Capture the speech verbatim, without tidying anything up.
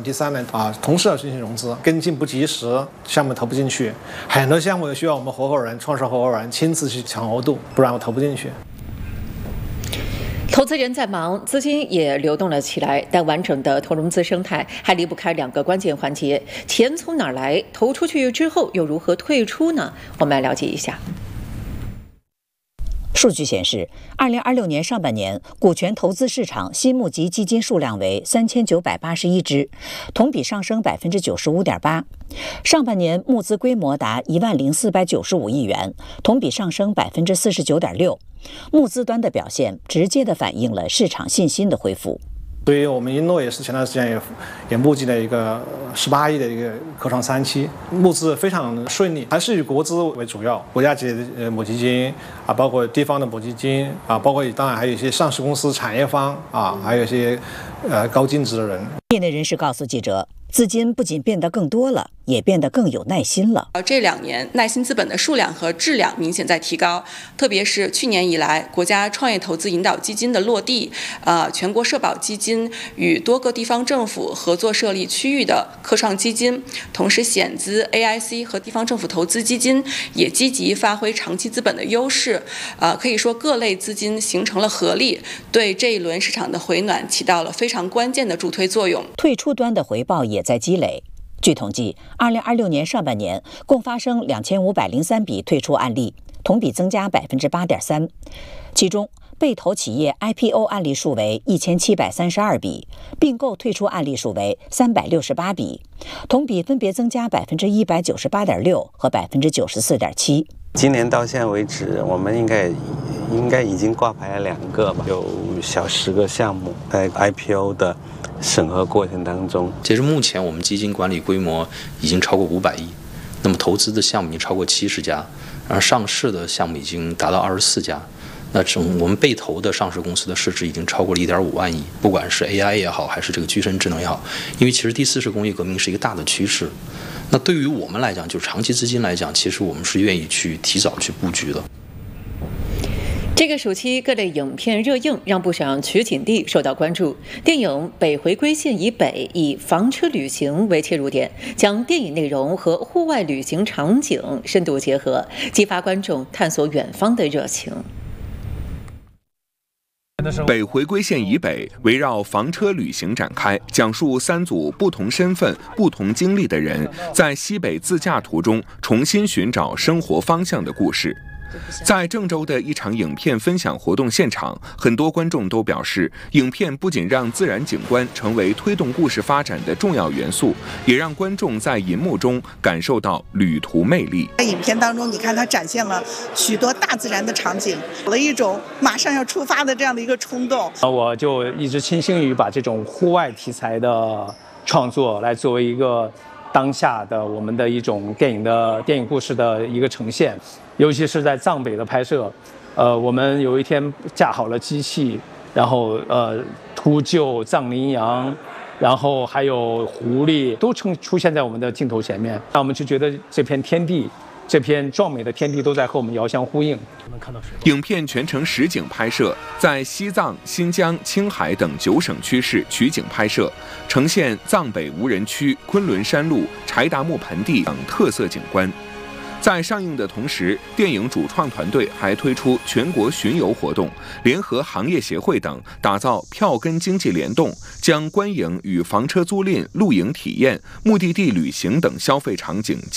P 三呢啊，同时要进行融资，跟进不及时，项目投不进去。很多项目需要我们合伙人、创始合伙人亲自去抢额度，不然我投不进去。 投资人在忙，资金也流动了起来，但完整的投融资生态还离不开两个关键环节：钱从哪儿来，投出去之后又如何退出呢？我们来了解一下。 数据显示，二零二六年上半年股权投资市场新募集基金数量为三千九百八十一只，同比上升百分之九十五点八。上半年募资规模达一万零四百九十五亿元，同比上升百分之四十九点六。募资端的表现直接的反映了市场信心的恢复。 所以我们英诺也是前段时间也也募集了一个十八亿的一个科创三期，募资非常顺利，还是以国资为主要，国家级的母基金啊，包括地方的母基金啊，包括当然还有一些上市公司、产业方啊，还有一些呃高净值的人。 业内人士告诉记者，资金不仅变得更多了，也变得更有耐心了。 这两年耐心资本的数量和质量明显在提高，特别是去年以来，国家创业投资引导基金的落地，呃，全国社保基金与多个地方政府合作设立区域的科创基金，同时险资、A I C 和地方政府投资基金也积极发挥长期资本的优势，呃，可以说各类资金形成了合力，对这一轮市场的回暖起到了非常关键的助推作用。 退出端的回报也在积累。据统计，二零二六年上半年共发生两千五百零三笔退出案例，同比增加百分之八点三。其中，被投企业 I P O 案例数为一千七百三十二笔，并购退出案例数为三百六十八笔，同比分别增加百分之一百九十八点六和百分之九十四点七。 今年到现在为止，我们应该应该已经挂牌了两个吧，有小十个项目在 I P O 的审核过程当中。 截至目前，我们基金管理规模已经超过五百亿，那么投资的项目已经超过七十家，而上市的项目已经达到二十四家。那整我们被投的上市公司的市值已经超过了一点五万亿，不管是 A I 也好，还是这个具身智能也好，因为其实第四次工业革命是一个大的趋势。那对于我们来讲，就是长期资金来讲，其实我们是愿意去提早去布局的。 这个暑期各类影片热映，让不少取景地受到关注。电影《北回归线以北》以房车旅行为切入点，将电影内容和户外旅行场景深度结合，激发观众探索远方的热情。 北回归线以北围绕房车旅行展开，讲述三组不同身份、不同经历的人在西北自驾途中重新寻找生活方向的故事。在郑州的一场影片分享活动现场，很多观众都表示，影片不仅让自然景观成为推动故事发展的重要元素，也让观众在银幕中感受到旅途魅力。 在影片当中，你看它展现了许多大自然的场景，有了一种马上要出发的这样的一个冲动。 我就一直倾心于把这种户外题材的创作来作为一个当下的我们的一种电影的电影故事的一个呈现。尤其是在藏北的拍摄，呃，我们有一天架好了机器，然后呃秃鹫、藏羚羊，然后还有狐狸，都呈出现在我们的镜头前面，那我们就觉得这片天地，这片壮美的天地都在和我们遥相呼应。 影片全程实景拍摄，在西藏、新疆、青海等九省区市取景拍摄，呈现藏北无人区、昆仑山路、柴达木盆地等特色景观。在上映的同时，电影主创团队还推出全国巡游活动，联合行业协会等，打造票根经济联动，将观影与房车租赁、露营体验、目的地旅行等消费场景